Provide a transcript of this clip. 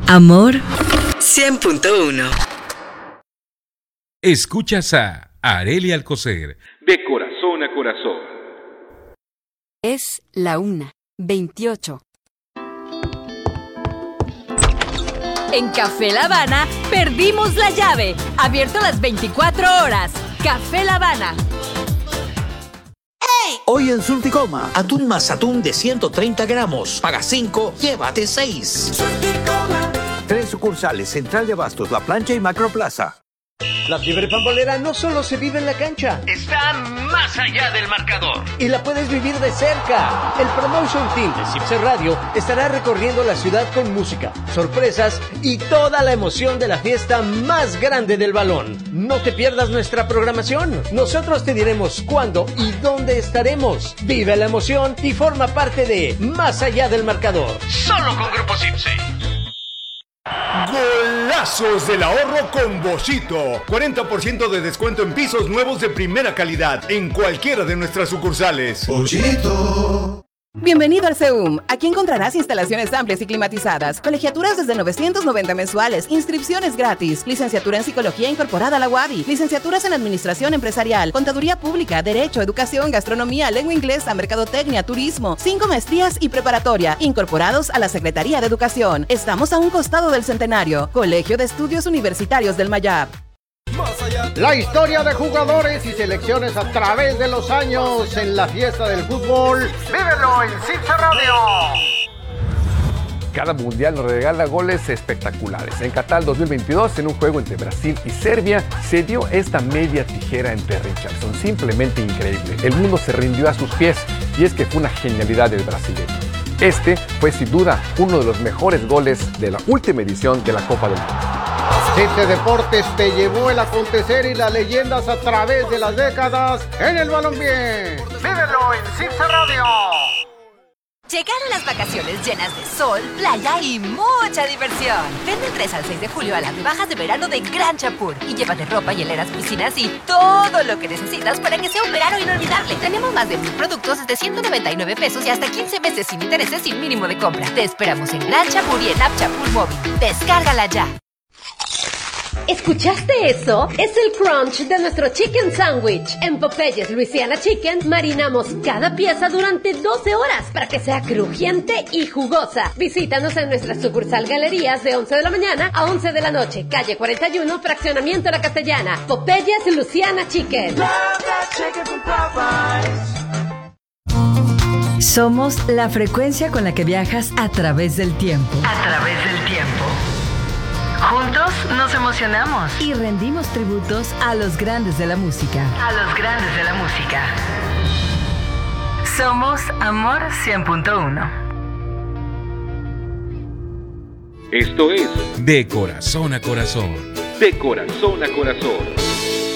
Amor 100.1. Escuchas a Arely Alcocer, de corazón a corazón. Es la 1:28. En Café La Habana perdimos la llave. Abierto las 24 horas. Café La Habana. Hoy en Surticoma, atún más atún de 130 gramos. Paga 5, llévate 6. 3 sucursales: Central de Abastos, La Plancha y Macroplaza. La fiebre pambolera no solo se vive en la cancha, está más allá del marcador. Y la puedes vivir de cerca. El Promotion Team de Cipse Radio estará recorriendo la ciudad con música, sorpresas y toda la emoción de la fiesta más grande del balón. No te pierdas nuestra programación. Nosotros te diremos cuándo y dónde estaremos. Vive la emoción y forma parte de Más allá del marcador. Solo con Grupo Cipse. Golazos del ahorro con Boschito. 40% de descuento en pisos nuevos de primera calidad en cualquiera de nuestras sucursales. Boschito. Bienvenido al CEUM. Aquí encontrarás instalaciones amplias y climatizadas, colegiaturas desde 990 mensuales, inscripciones gratis, licenciatura en Psicología incorporada a la UABI, licenciaturas en Administración Empresarial, Contaduría Pública, Derecho, Educación, Gastronomía, Lengua Inglesa, Mercadotecnia, Turismo, 5 maestrías y preparatoria, incorporados a la Secretaría de Educación. Estamos a un costado del Centenario. Colegio de Estudios Universitarios del Mayab. La historia de jugadores y selecciones a través de los años en la fiesta del fútbol. ¡Vívelo en Cipse Radio! Cada mundial nos regala goles espectaculares. En Qatar 2022, en un juego entre Brasil y Serbia, se dio esta media tijera entre Richarlison. Simplemente increíble. El mundo se rindió a sus pies y es que fue una genialidad del brasileño. Este fue sin duda uno de los mejores goles de la última edición de la Copa del Mundo. Cipse Deportes te llevó el acontecer y las leyendas a través de las décadas en el balompié. ¡Vívelo en Cipse Radio! Llegaron las vacaciones llenas de sol, playa y mucha diversión. Ven del 3 al 6 de julio a las rebajas de verano de Gran Chapur y llévate ropa, hieleras, piscinas y todo lo que necesitas para que sea un verano inolvidable. Tenemos más de 1000 productos desde 199 pesos y hasta 15 meses sin intereses sin mínimo de compra. Te esperamos en Gran Chapur y en App Chapur Móvil. Descárgala ya. ¿Escuchaste eso? Es el crunch de nuestro chicken sandwich. En Popeyes Louisiana Chicken marinamos cada pieza durante 12 horas para que sea crujiente y jugosa. Visítanos en nuestra sucursal Galerías de 11 de la mañana a 11 de la noche. Calle 41, Fraccionamiento La Castellana. Popeyes Louisiana Chicken. Somos la frecuencia con la que viajas a través del tiempo. A través del tiempo. Juntos nos emocionamos y rendimos tributos a los grandes de la música. A los grandes de la música. Somos Amor 100.1. Esto es De Corazón a Corazón. De Corazón a Corazón.